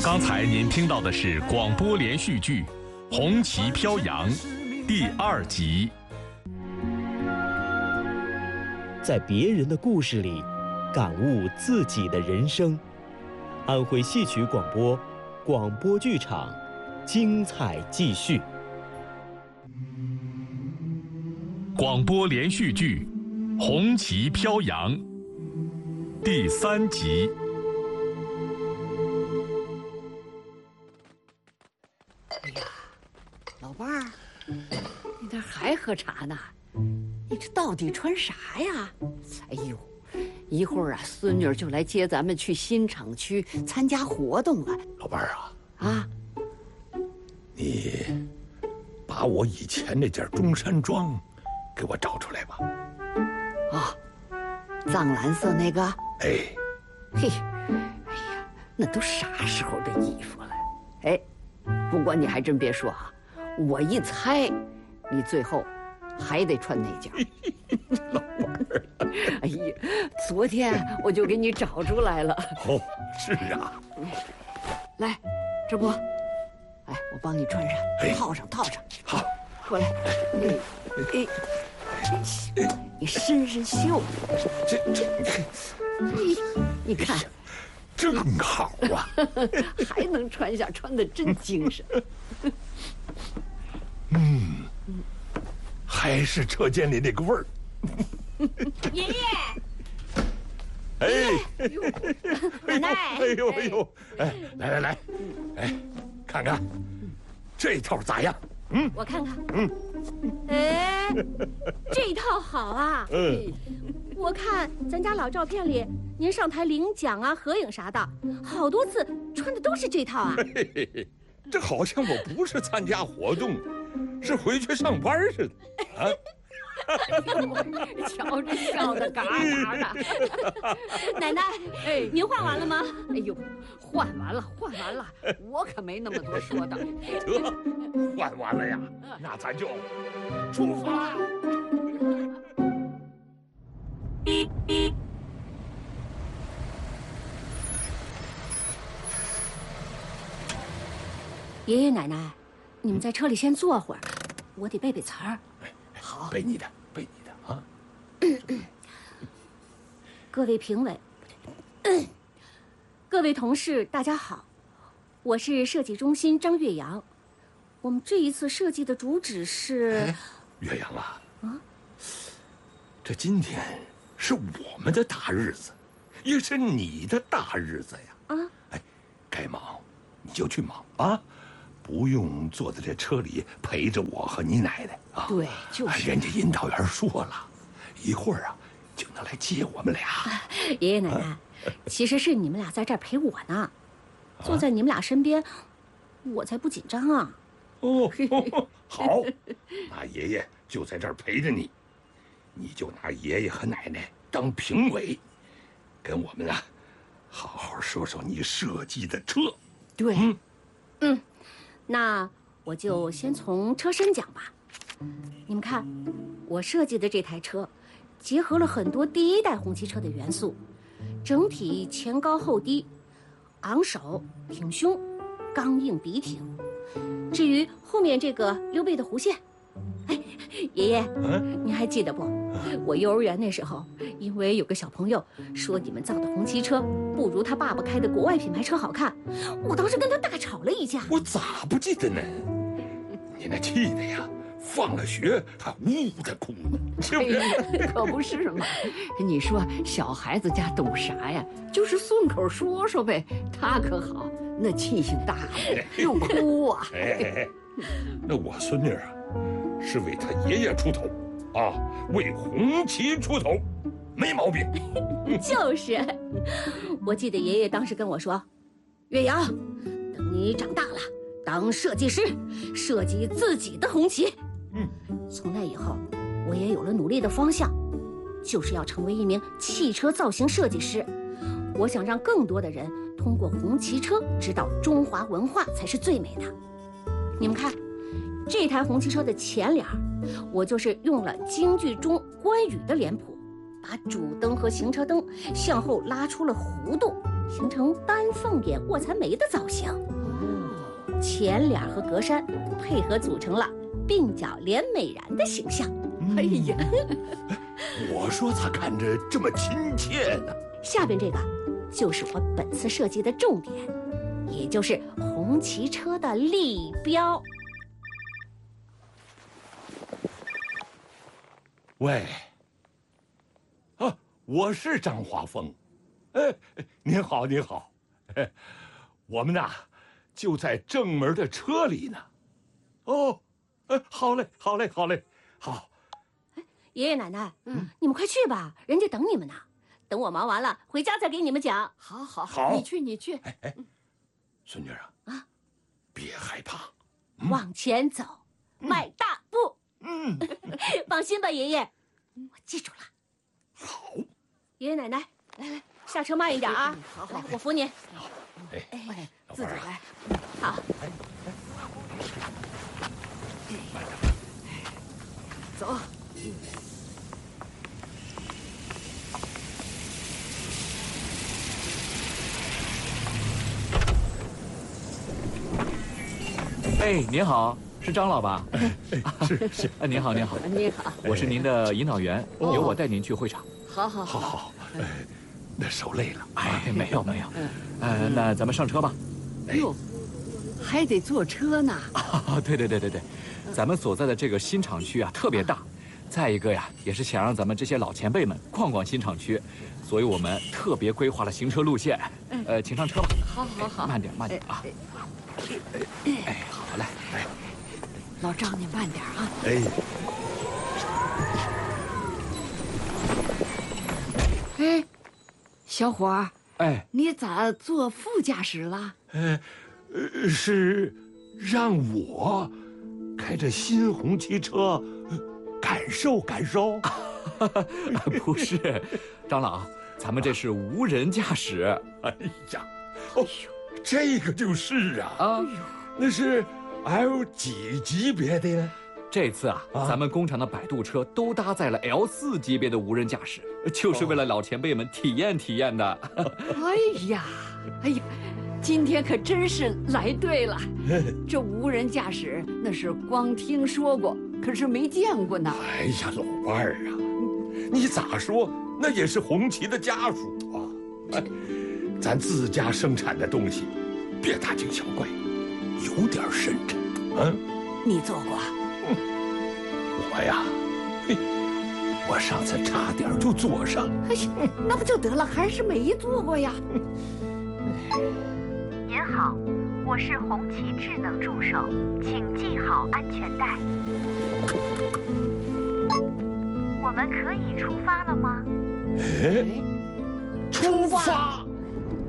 刚才您听到的是广播连续剧《红旗飘扬》第2集。 在别人的故事里，感悟自己的人生。安徽戏曲广播，广播剧场，精彩继续。 广播连续剧《红旗飘扬》第3集。 哎呀，老伴儿，你这还喝茶呢？你这到底穿啥呀？哎呦，一会儿啊，孙女就来接咱们去新厂区参加活动了。 老伴儿啊， 啊， 你把我以前那件中山装给我找出来吧。 啊，藏蓝色那个？ 哎， 嘿，哎呀，那都啥时候的衣服了？哎，不过你还真别说啊，我一猜，你最后还得穿那件。 老伴儿， 哎呀，昨天我就给你找出来了。 哦，是啊。 来，这不，哎，我帮你穿上， 哎套上。 好， 过来，你伸袖，你看， 正好啊。 还能穿下，穿得真精神。 还是车间里那个味儿。 爷爷， 哎， 奶奶， 哎呦，哎，来，哎，看看这套咋样？ 我看看，哎，这一套好啊。我看咱家老照片里，您上台领奖啊、合影啥的，好多次穿的都是这套啊。 嘿，这好像我不是参加活动，是回去上班似的啊。 瞧这笑得嘎嘎的。 奶奶， 哎， 您换完了吗？ 哎呦，换完了，我可没那么多说的。 得，换完了呀，那咱就出发。 爷爷奶奶，你们在车里先坐会儿，我得背词儿。 好， 背你的啊。 各位评委，各位同事，大家好，我是设计中心张月阳。我们这一次设计的主旨是…… 岳阳啊，这今天是我们的大日子，也是你的大日子呀。哎，该忙你就去忙啊，不用坐在这车里陪着我和你奶奶啊。 对，就是。 人家引导员说了，一会儿啊就能来接我们俩。 爷爷奶奶，其实是你们俩在这儿陪我呢，坐在你们俩身边，我才不紧张啊。 好，那爷爷就在这儿陪着你，你就拿爷爷和奶奶当评委，跟我们啊好好说说你设计的车。 对， 那我就先从车身讲吧。你们看，我设计的这台车，结合了很多第一代红旗车的元素，整体前高后低，昂首挺胸，刚硬笔挺。至于后面这个溜背的弧线，哎，爷爷，你还记得不？我幼儿园那时候，因为有个小朋友说你们造的红旗车不如他爸爸开的国外品牌车好看，我当时跟他大吵了一架。 我咋不记得呢？你那气的呀，放了学还呜的哭呢，是不是？ 可不是嘛。你说小孩子家懂啥呀？就是顺口说说呗。他可好，那气性大，又哭啊。 哎，那我孙女啊，是为她爷爷出头啊，为红旗出头，没毛病。 就是，我记得爷爷当时跟我说，岳阳，等你长大了，当设计师，设计自己的红旗。从那以后，我也有了努力的方向，就是要成为一名汽车造型设计师。我想让更多的人通过红旗车知道中华文化才是最美的。你们看，这台红旗车的前脸，我就是用了京剧中关羽的脸谱，把主灯和行车灯向后拉出了弧度， 形成丹凤眼卧蚕眉的造型。前脸和格栅配合组成了鬓角脸美髯的形象。 哎呀， 我说咋看着这么亲切呢？ 下边这个就是我本次设计的重点，也就是红旗车的立标。 喂，啊，我是张华峰。您好，您好。我们呐，就在正门的车里呢。哦，好嘞，好嘞，好嘞，好。 爷爷奶奶，你们快去吧，人家等你们呢。等我忙完了，回家再给你们讲。 好好好， 你去你去。 孙女啊，别害怕， 往前走，迈大步。放心吧，爷爷，我记住了。 好。 爷爷奶奶，来，下车慢一点啊。 好， 来，我扶您。 哎，自己来。 好。 走。 哎，您好，是张老吧？ 是。 您好，您好， 你好。 我是您的引导员，由我带您去会场。 好。那受累了。 哎，没有。那咱们上车吧。 哟，还得坐车呢。 对，咱们所在的这个新厂区啊特别大，再一个呀，也是想让咱们这些老前辈们逛逛新厂区，所以我们特别规划了行车路线。请上车吧。 好， 慢点啊。好嘞。 老张，你慢点啊。哎，小伙儿，你咋坐副驾驶了？ 是让我开着新红旗车感受感受。 不是，张老，咱们这是无人驾驶。 哎呀，这个就是啊。那是 L 几级别的呢？ 这次啊，咱们工厂的摆渡车都搭载了 L4级别的无人驾驶，就是为了老前辈们体验体验的。 哎呀，今天可真是来对了。这无人驾驶那是光听说过，可是没见过呢。 哎呀，老伴儿啊，你咋说那也是红旗的家属啊。咱自家生产的东西，别大惊小怪，有点深沉。 你做过？ 我呀，我上次差点就坐上。 哎呀，那不就得了？还是没做过呀。 您好，我是红旗智能助手，请系好安全带。我们可以出发了吗？ 出发。